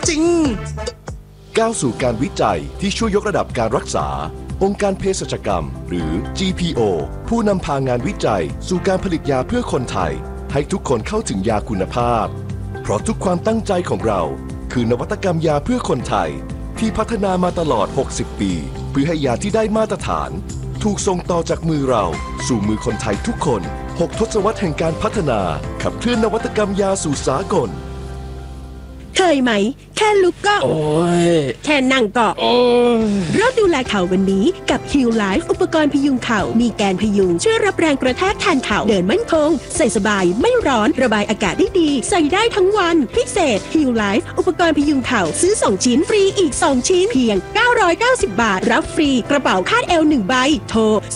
จริงก้าวสู่การวิจัยที่ช่วยยกระดับการรักษาองค์การเภสัชกรรมหรือ GPO ผู้นำพางานวิจัยสู่การผลิตยาเพื่อคนไทยให้ทุกคนเข้าถึงยาคุณภาพเพราะทุกความตั้งใจของเราคือนวัตกรรมยาเพื่อคนไทยที่พัฒนามาตลอด 60 ปีเพื่อให้ยาที่ได้มาตรฐานถูกส่งต่อจากมือเราสู่มือคนไทยทุกคน6 ทศวรรษแห่งการพัฒนาขับเคลื่อนนวัตกรรมยาสู่สากลเคยไหมแค่ลุกก็โอ้ยแค่นั่งก็โอ้ยเริ่มดูแลเข่าวันนี้กับ Heal Life อุปกรณ์พยุงเข่ามีแกนพยุงช่วยรับแรงกระแทกแทนเข่าเดินมั่นคงใส่สบายไม่ร้อนระบายอากาศได้ดีใส่ได้ทั้งวันพิเศษ Heal Life อุปกรณ์พยุงเข่าซื้อ2ชิ้นฟรีอีก2ชิ้นเพียง990 บาทรับฟรีกระเป๋าคาดเอว1ใบโทร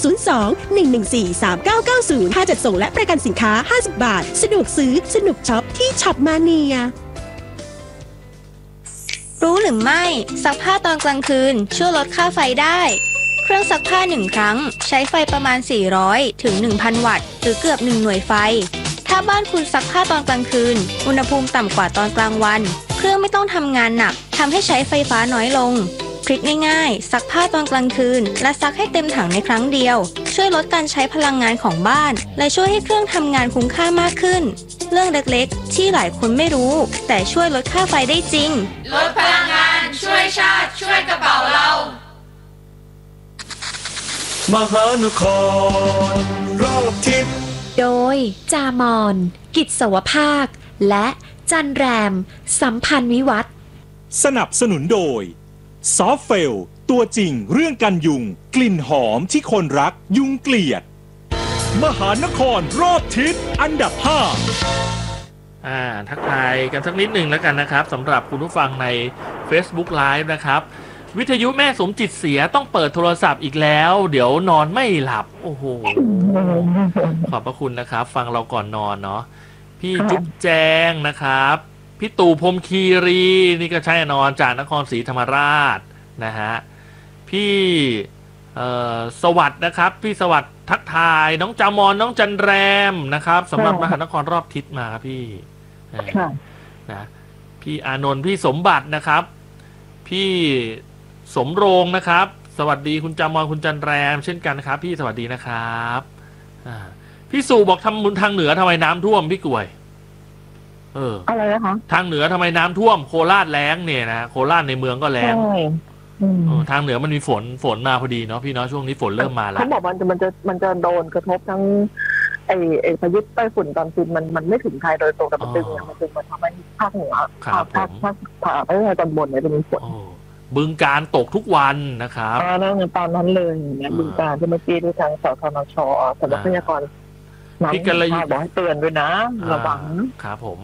02-114-3990ค่าจัดส่งและประกันสินค้า50 บาทสะดวกซื้อสนุกช็อปที่ช็อปมาเนียรู้หรือไม่ซักผ้าตอนกลางคืนช่วยลดค่าไฟได้เครื่องซักผ้า1ครั้งใช้ไฟประมาณ400ถึง 1,000 วัตต์หรือเกือบ1หน่วยไฟถ้าบ้านคุณซักผ้าตอนกลางคืนอุณหภูมิต่ำกว่าตอนกลางวันเครื่องไม่ต้องทำงานหนักทำให้ใช้ไฟฟ้าน้อยลงทริคง่ายๆซักผ้าตอนกลางคืนและซักให้เต็มถังในครั้งเดียวช่วยลดการใช้พลังงานของบ้านและช่วยให้เครื่องทำงานคุ้มค่ามากขึ้นเรื่องเล็กๆที่หลายคนไม่รู้แต่ช่วยลดค่าไฟได้จริงลดพลังงานช่วยชาติช่วยกระเป๋าเรามหานครรอบทิศโดยจามอนกิจสวภาคและจันแรมสัมพันธ์วิวัฒน์สนับสนุนโดยซอฟเฟลตัวจริงเรื่องกันยุงกลิ่นหอมที่คนรักยุงเกลียดมหานครรอบทิศอันดับ5 ทักทายกันสักนิดหนึ่งแล้วกันนะครับสำหรับคุณผู้ฟังใน Facebook Live นะครับวิทยุแม่สมจิตเสียต้องเปิดโทรศัพท์อีกแล้วเดี๋ยวนอนไม่หลับโอ้โหขอบพระคุณนะครับฟังเราก่อนนอนเนาะพี่จุ๊บแจงนะครับพี่ตู่พรมคีรีนี่ก็ใช่นอนจากนครศรีธรรมราชนะฮะพี่สวัสดิ์นะครับพี่สวัสดิ์ทักทายน้องจามอนน้องจันแรมนะครับสำหรับมหานครรอบทิศมาครับพี่นะพี่อานนท์พี่สมบัตินะครับพี่สมโรงนะครับสวัสดีคุณจามอนคุณจันแรมเช่นกันครับพี่สวัสดีนะครับพี่สู่บอกทางเหนือทำไมน้ำท่วมพี่กล้วยอะไรนะคะทางเหนือทำไมน้ำท่วมโคราชแล้งเนี่ยนะโคราชในเมืองก็แล้งทางเหนือมันมีฝนมาพอดีเนาะพี่เนาะช่วงนี้ฝนเริ่มมาแล้วเขาบอกมันจะโดนกระทบทั้งไอ้พายุใต้ฝุ่นตอนคืนมันไม่ถึงไทยโดยตรงแต่มันดึงมันทำให้ภาคเหนือภาคตอนบนเนี่ยจะมีฝนบึงการตกทุกวันนะครับนั่นตอนนั้นเลยเนี่ยบึงการที่เมื่อกี้ที่ทางสทนช.สำนักพยากรณ์น้ำบอกให้เตือนด้วยนะระวังครับผม